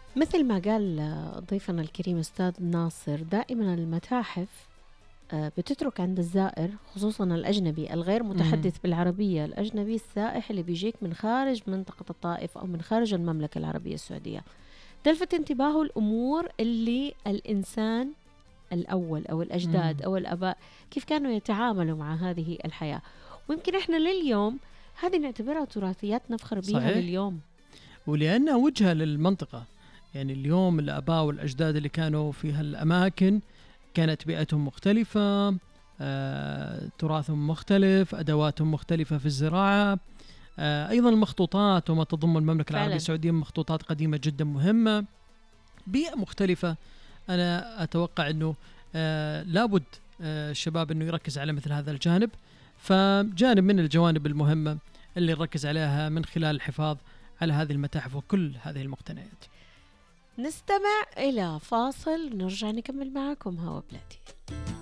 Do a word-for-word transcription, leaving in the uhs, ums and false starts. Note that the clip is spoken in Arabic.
مثل ما قال آه، ضيفنا الكريم أستاذ ناصر، دائما المتاحف آه، بتترك عند الزائر، خصوصا الأجنبي الغير مم. متحدث بالعربية، الأجنبي السائح اللي بيجيك من خارج منطقة الطائف أو من خارج المملكة العربية السعودية، تلفت انتباهه الأمور اللي الإنسان الأول أو الأجداد مم. أو الآباء كيف كانوا يتعاملوا مع هذه الحياة. ويمكن إحنا لليوم هذه نعتبرها تراثيات نفخر بيها صحيح، لليوم. ولأنها وجهة للمنطقة. يعني اليوم الآباء والأجداد اللي كانوا في هالأماكن كانت بيئتهم مختلفة، آه، تراثهم مختلف، أدواتهم مختلفة في الزراعة، آه، أيضا المخطوطات وما تضم المملكة العربية فعلا. السعودية من مخطوطات قديمة جدا مهمة، بيئة مختلفة. أنا أتوقع أنه آه، لابد آه، الشباب أنه يركز على مثل هذا الجانب، فجانب من الجوانب المهمة اللي نركز عليها من خلال الحفاظ على هذه المتاحف وكل هذه المقتنيات. نستمع إلى فاصل ونرجع نكمل معكم هوا بلادي.